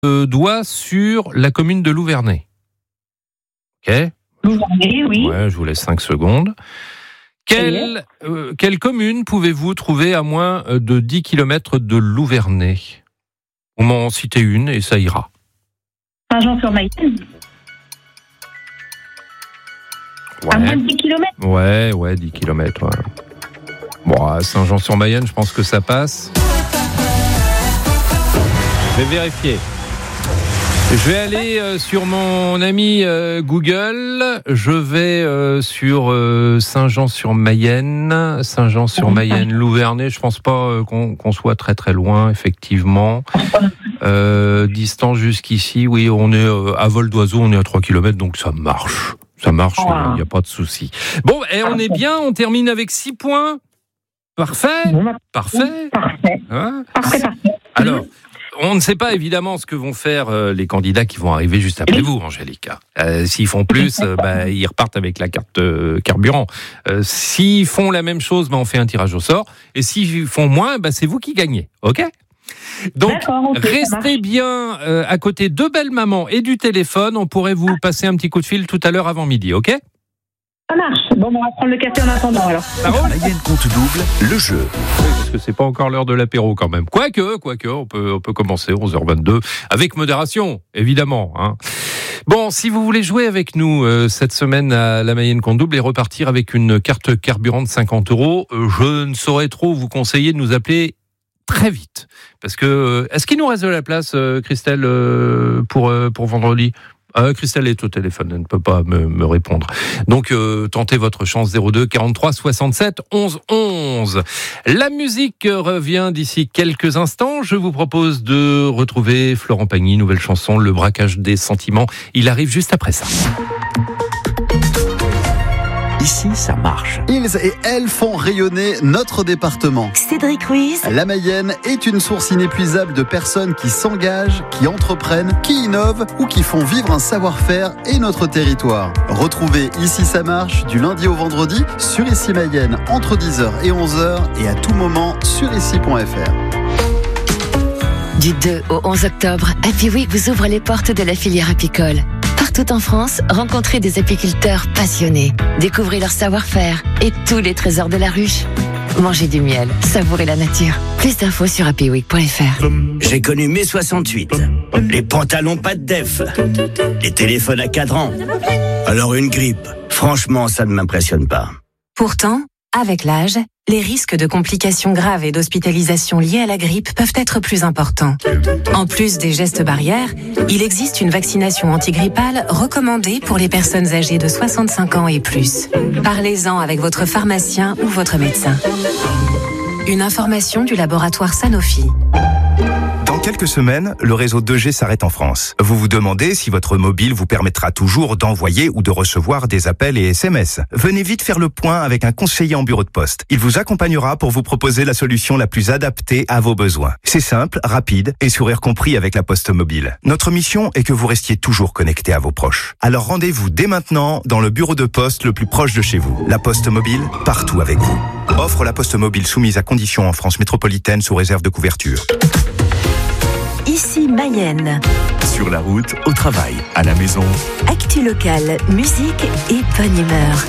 doigt sur la commune de Louvernay. Ok ? Louvernay, oui. Ouais, je vous laisse 5 secondes. Quelle commune pouvez-vous trouver à moins de 10 km de Louvernay ? Vous m'en citez une et ça ira. Saint-Jean-sur-Mayenne. À moins de 10 km. Ouais, 10 km. Ouais. Bon, à Saint-Jean-sur-Mayenne, je pense que ça passe. Je vais vérifier. Je vais aller sur mon ami Google. Je vais sur Saint-Jean-sur-Mayenne. Saint-Jean-sur-Mayenne, Louvernay. Je pense pas qu'on soit très très loin, effectivement. Distance jusqu'ici, oui, on est à vol d'oiseau, on est à 3 km, donc ça marche. Ça marche, il n'y a pas de souci. Bon, et on est bien, on termine avec 6 points. Parfait. Parfait. Hein ? Parfait. Alors, on ne sait pas évidemment ce que vont faire les candidats qui vont arriver juste après vous, Angélica. S'ils font plus, ils repartent avec la carte carburant. S'ils font la même chose, on fait un tirage au sort. Et s'ils font moins, c'est vous qui gagnez. OK ? Donc, restez bien à côté de belle maman et du téléphone. On pourrait vous passer un petit coup de fil tout à l'heure avant midi, OK ? Ça marche. Bon, on va prendre le café en attendant, alors. Mayenne compte double, le jeu. Oui, parce que c'est pas encore l'heure de l'apéro quand même. Quoique, on peut commencer 11h22 avec modération, évidemment. Hein. Bon, si vous voulez jouer avec nous cette semaine à la Mayenne compte double et repartir avec une carte carburant de 50 €, je ne saurais trop vous conseiller de nous appeler très vite. Parce que, est-ce qu'il nous reste de la place, Christelle, pour vendredi ? Christelle est au téléphone, elle ne peut pas me répondre. Donc, tentez votre chance 02 43 67 11 11. La musique revient d'ici quelques instants. Je vous propose de retrouver Florent Pagny, nouvelle chanson, Le braquage des sentiments. Il arrive juste après ça. Ici, ça marche. Ils et elles font rayonner notre département. Cédric Ruiz. La Mayenne est une source inépuisable de personnes qui s'engagent, qui entreprennent, qui innovent ou qui font vivre un savoir-faire et notre territoire. Retrouvez Ici ça marche du lundi au vendredi sur Ici Mayenne entre 10h et 11h et à tout moment sur ici.fr. Du 2 au 11 octobre, Happy Week vous ouvre les portes de la filière apicole. Partout en France, rencontrez des apiculteurs passionnés. Découvrez leur savoir-faire et tous les trésors de la ruche. Mangez du miel, savourez la nature. Plus d'infos sur happyweek.fr. J'ai connu mai 68. Les pantalons pas de def. Les téléphones à cadran. Alors une grippe, franchement, ça ne m'impressionne pas. Pourtant, avec l'âge, les risques de complications graves et d'hospitalisation liées à la grippe peuvent être plus importants. En plus des gestes barrières, il existe une vaccination antigrippale recommandée pour les personnes âgées de 65 ans et plus. Parlez-en avec votre pharmacien ou votre médecin. Une information du laboratoire Sanofi. Dans quelques semaines, le réseau 2G s'arrête en France. Vous vous demandez si votre mobile vous permettra toujours d'envoyer ou de recevoir des appels et SMS. Venez vite faire le point avec un conseiller en bureau de poste. Il vous accompagnera pour vous proposer la solution la plus adaptée à vos besoins. C'est simple, rapide et sourire compris avec la Poste Mobile. Notre mission est que vous restiez toujours connecté à vos proches. Alors rendez-vous dès maintenant dans le bureau de poste le plus proche de chez vous. La Poste Mobile, partout avec vous. Offre la Poste Mobile soumise à conditions en France métropolitaine sous réserve de couverture. Ici Mayenne. Sur la route, au travail, à la maison. Actu locale, musique et bonne humeur.